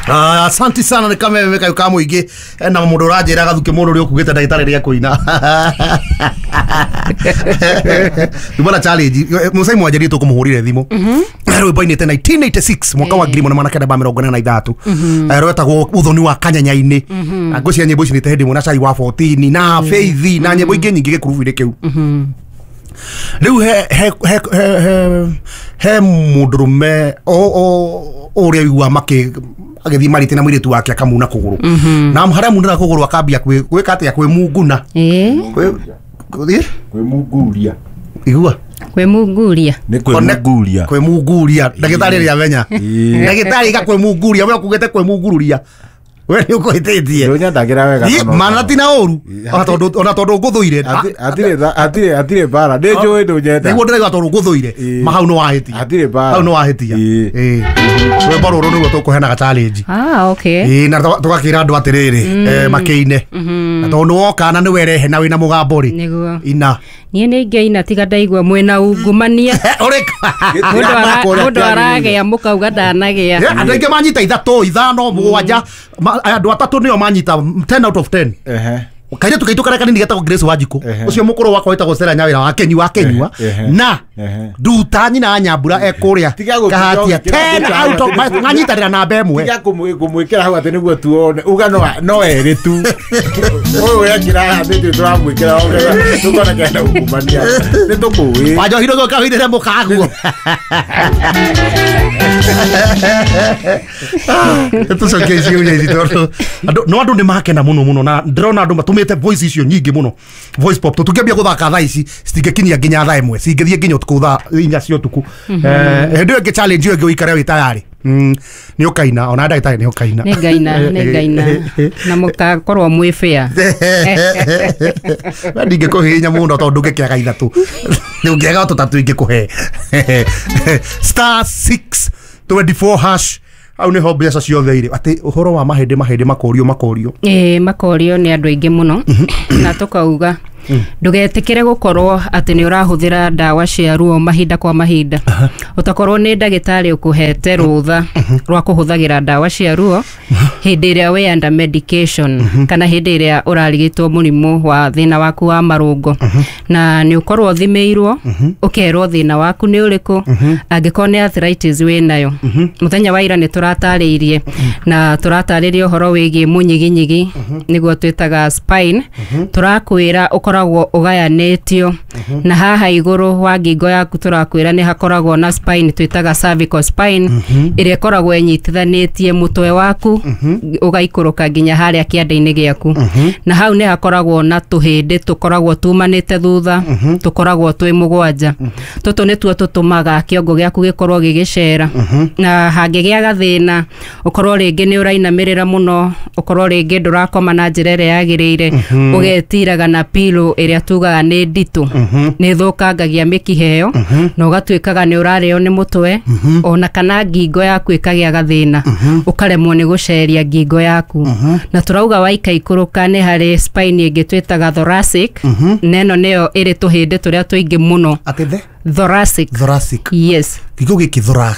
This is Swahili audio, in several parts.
Asante sana ni kama weka yuka muingi na mundu rajira gathuke mundu uri okugite ndagitari ria kuina Ndibona challenge musai mwajiri to kumuhurire thimu rwimbo-ini te 1986 mwaka wa 1983 rwetagwo uthoni wa kanyanyaini ngucia nyimbo ici ni te ndi muna cai wa 14 na Faith na nyimbo ingi nyingi gikurubu-ini kiu riu he mundurume uria wigua agethi marite na mwiritu wake akamuna kuguru na haria mundu na kuguru akambia gwika atia kwi munguna kwemunguria igua kwemunguria ni kwemunguria kwemunguria ndagitari ria menya ndagitari ga kwemunguria we kugete kwemungururia we ni ukoitetie ndonya ndagira wega mana tina oru ona tondu nguthuire atire bara ndejo ndonyenda niguo ndirega tondu nguthuire mahau no wahitia atire bara hau no wahitia we baro ro niguo tukuhenaga challenge okay na tugakira andu atiriri makiine na tondu woka na ni werehe na wina mugambo ri niguo ina nie ni ngeina tiga ndaigua mwena ungumania mundu aragea mukauga ndanagea andu aingi manyita 3 5 7 andu 3 nio manyita 10 out of 10 kaire tukaitu kare kanini getagwo Grace Wanjiku ucio mukuru wakwa witagwo Stella Nyawira wa Kenyua na nduta nyina Nyambura ekuria kahatia 10 out of nganyitarira namba emwe tiga kumwikira hau ati niguo tuone uga no eri tu oyo yakira hadithi turamwikira ogera tukona kenda ukumania ni tukuwi wajo hiro go kawire mukaguo tucoke ciuria ici tondu no andu ni makena muno na ndrona andu matumite voice icio nyingi muno voice pop tukiambia guthaka thaa ici citingikinyia nginya thaa imwe cingithie nginya utuku thaa inya cio tuku ndio ngi challenge yo ikare wi tayari ni ukaina ona ndagitari ni ukaina ni ngaina na mukakorwo mwi fair ndinge kuhinya muno tondu ngikiaga ithatu ngiaga tutatu ingikuhe *624# au ni ho mbeca ciothe ire ati uhoro wa mahindi makorio makorio ni andu aingi muno na tukauga ndugetikire gukorwo ati ni urahuthira ndawa cia ruo mahinda kwa mahinda utakorwo ni ndagitari ukuhete rutha rwa kuhuthagira ndawa cia ruo hindi iria we under medication kana hindi iria urarigitwo murimu wa thina waku wa marungo na ni ukorwo thimeirwo ukerwo thina waku ni uriku angikorwo ni arthritis we nayo muthenya wa ira ni turatariirie na turatariirie uhoro wigie munyiginyigi niguo twitaga spine turakwira ukoragwo ugayanitio na haha iguru wa ngingo yaku turakwira ni hakoragwo na spine twitaga cervical spine iria ikoragwo enyitithanitie mutwe waku ugaikuruka nginya haria kiande-ini giaku na hau ni hakoragwo na tuhindi tukoragwo tumanite thutha tukoragwo twi mugwanja tutu ni tuo tutumaga kiongo giaku gikorwo gigicera na hangigia gathina ukorwo ringi ni urainamirira muno ukorwo ringi ndurakoma na njira iria yagirire ugetiraga na pillow iria tugaga ni nditu ni thukangagia mikiheyo na ugatwikaga ni urareo ni mutwe ona kana ngingo yaku ikagia gathina ukaremwo ni guceria ngingo yaku na turauga waika ikuruka ni hari spine ingi twitaga thoracic neno neo iri tuhindi turia tuingi muno atithe thoracic yes kigo giki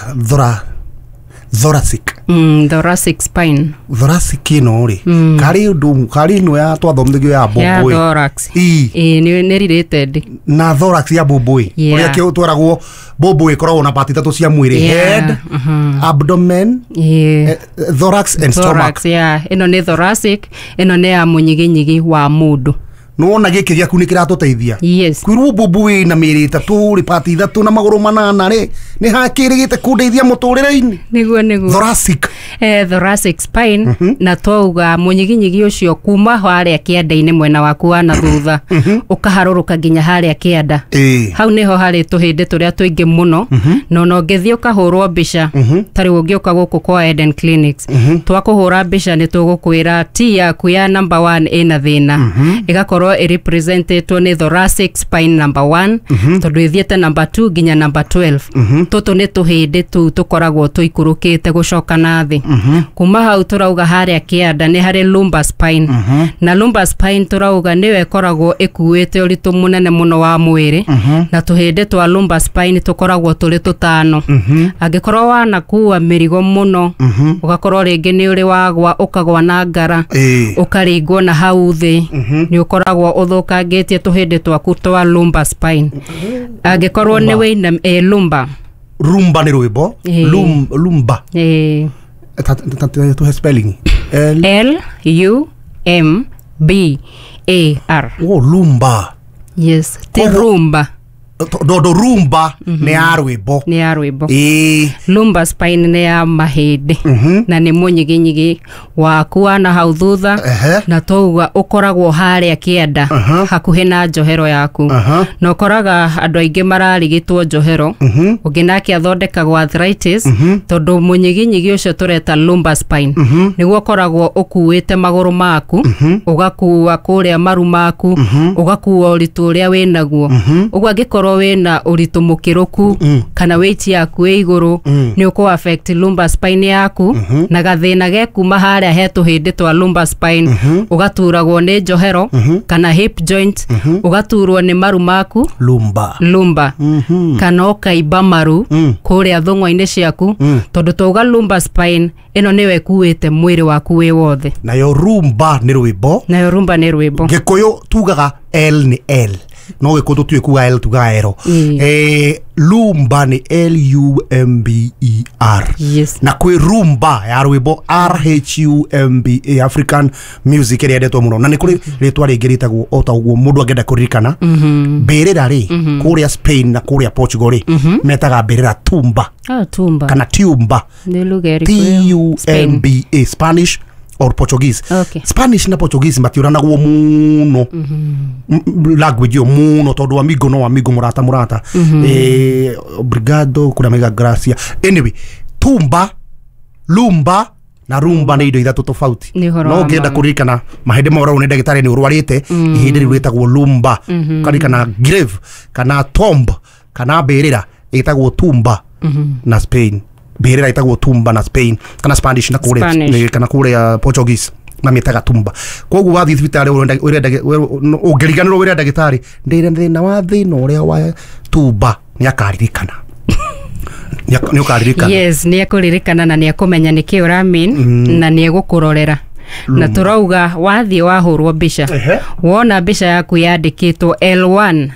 thoracic thoracic spine thoracic ino ri kari no ya twathomithio ya bomboi ya thorax ni related na thorax ya bomboi uria kio twaragwo bomboi koragwo na part 3 cia mwiri head abdomen thorax and stomach ino ni thoracic ino ni ya munyiginyigi wa mundu no ona giki giaku ni kiratuteithia yes kwirwo bomboi na miri 3 ri part 3 na maguru 8 ri ni hakirigite kundeithia muturire-ini niguo thoracic thoracic spine na twauga munyiginyigi ucio kuma haria kianda-ini mwena waku wa na thutha ukaharuruka nginya haria kianda hau niho hari tuhindi turia tuingi muno no ngethie ukahurwo mbica tari ungiuka guku kwa Eden Clinics twakuhura mbica ni tugukwira ti yaku ya number 1 ina thina igakorwo gukorwo represented ni thoracic spine number 1 tondu ithiete number 2 ginya number 12 tutu ni tuhindi tu tukoragwo tuikurukite gucoka na thi kuma hau turauga haria kianda ni hari lumbar spine na lumbar spine turauga niwe ikoragwo ikuite uritu munene muno wa mwiri na tuhindi twa lumbar spine tukoragwo turi tutano angikorwo wanakua mirigo muno ugakorwo ringi ni uri wagwa ukagwa na ngara ukaringwo na hau thi ni ukoragwo uthukangitie tuhindi twaku twa lumbar spine angikorwo ni wina lumbar rumba ni rwimbo lumba tu spelling L U M B A R lumba yes ti rumba do rumba ni arwimbo lumbar spine ni ya mahindi na ni munyiginyigi waku na hau thutha na touga ukoragwo haria kienda hakuhi na njohero yaku na ukoraga andu aingi mararigitwo njohero unginake athondekagwo arthritis tondu munyiginyigi ucio tureta lumbar spine niguo ukoragwo ukuite maguru maku ugakua kuria maru maku ugakua uritu uria winaguo ugwa ngikoro wina uritu mukiruku kana weight yaku iguru ni uko affect lumbar spine yaku na gathina gekuma haria he tuhindi twa lumbar spine ugaturagwo ni njohero kana hip joint ugaturwo ni maru maku lumbar kana ukaiba maru kuria thungwa-ini ciaku tondu touga lumbar spine ino niwe kuite mwiri waku wi wothe nayo rumba ni rwimbo gikuyu tugaga L ni L no gikuyu tuwe kuga L tuga ero lumba ni L-U-M-B-E-R yes. na kwi rumba ya rwimbo R-H-U-M-B-A African music ria ndetwo muno na ni kuri ritwa ringi ritagwo ota uguo mundu angenda kuririkana mbirira ri kuria Spain na kuria Portugal ri metaga mbirira tumba kana tumba T-U-M-B-A Spanish or Portuguese. Spanish na Portuguese matiuranagwo muno language yo muno tondu amigo no amigo murata obrigado kuna mega gracia anyway tumba lumba na rumba ni indo ithatu tofauti no ngenda kuririkana mahinde mora une ndagitari ni urwarite ihinde riwetagwo lumba kana grave kana tomb kana berera itagwo tumba na Spain berera itagwo tumba na Spain kana Spanish na kure kana kure Portuguese na metaga tumba koguo wathi thibitari ungeriganirwo wira ndagitari ndina wa thina uria wa tumba ni akaririkana ni ukaririkana yes ni akuririkana na ni akumenya niki uramin na ni egukurorera na turauga wathi wahurwo mbica wona mbica yaku yandikitwo L1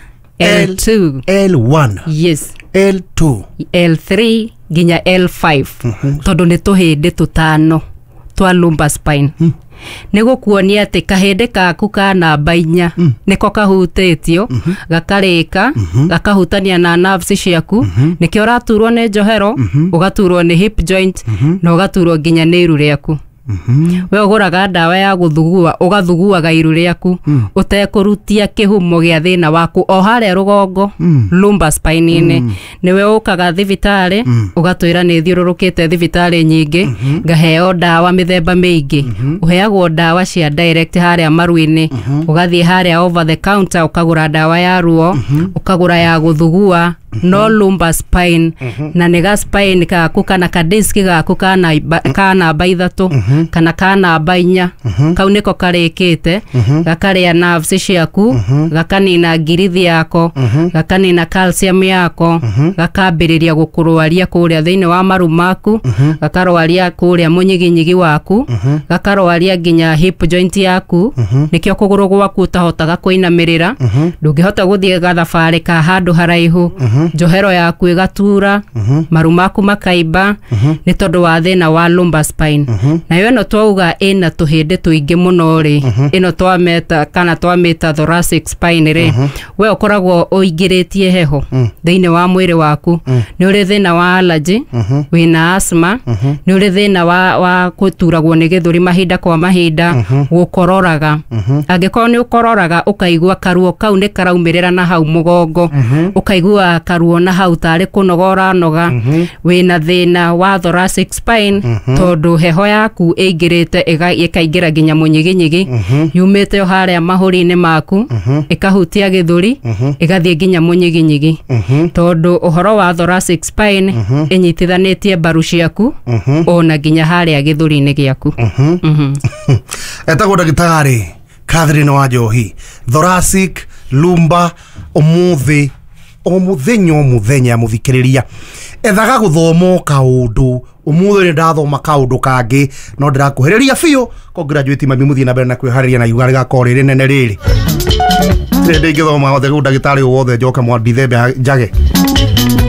L2 yes L2 L3 ginya L5 tondu ni tuhindi tutano twa lumbar spine nego kuonia ati kahinde kaku ka namba 4 niko kahutitio gakarika gakahutania na nerves ciaku nikio raturwo ni njohero ugaturwo ni hip joint na ugaturwo ginya ni iru riaku we uguraga ndawa ya guthugua ugathuguaga iru riaku utekurutia kihumo gia thina waku o haria rugongo lumbar spine ine niwe ukaga thibitari ugatwira ni thiururukite thibitari nyingi ngaheo ndawa mithemba mingi uheagwo ndawa cia direct haria maruini ugathie haria over the counter ukagura ndawa ya ruo ukagura ya guthugua no lumbar spine na nega spine kaku kana kadiski gaku kana baithatu kana kana bainya kau niko karikite gakaria nerves ciaku gakanina ngirithi yako gakanina calcium yako gakambiriria gukurwaria kuria thiini wa maru maku gakarwaria kuria munyiginyigi waku gakarwaria ginya hip joint yaku nikio kuguru gwaku utahotaga kuinamirira ndungihota guthie gathafari ka handu haraihu njohero yaku igatura maru maku makaiba ni tondu wa thina wa lumbar spine na yo no twauga ina tuhinde tuingi muno ri ino twameta kana twameta thoracic spine ri we ukoragwo uingiritie heho thiini wa mwiri waku ni uri thina wa allergy wina asthma ni uri thina wa kuturagwo ni githuri mahinda kwa mahinda gukororaga angikorwo ni ukororaga ukaigua karuo kau ni karaumirira na hau mugongo ukaigua karuo na hau tarĩ kũnogora noga wĩna thĩna wa thoracic spine tondũ heho yaku ĩingĩrĩte ĩkaingĩra nginya mũnyiginyigi yumĩte o harĩa mahũri-inĩ maku ĩkahutia gĩthũri ĩgathiĩ nginya mũnyiginyigi tondũ ũhoro wa thoracic spine ĩnyitithanĩtie mbaru ciaku ona nginya harĩa gĩthũri-inĩ gĩaku. Etagwo ndagĩtarĩ Catherine Wanjohi, thoracic, lumbar, umuthi o muthenya muthikiriria ethaga gũthoma kaũndũ umuthi nĩ ndathoma kaũndũ kangĩ no ndĩrakuhĩrĩria biũ congratulate mami muthie na mbere na kwĩharĩria na yuga rĩgakorwo rĩrĩ nene rĩrĩ ndĩngĩthoma hothe ndagĩtarĩ wothe njoke mwa Dithemba njage